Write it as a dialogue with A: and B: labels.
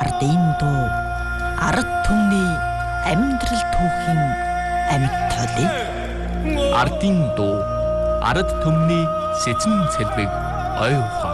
A: Ардын дуу ард түмний амьдрал түүхийн амьд толыг.
B: Ардын дуу ард түмний сэцэн сэлбэг ой ухаан.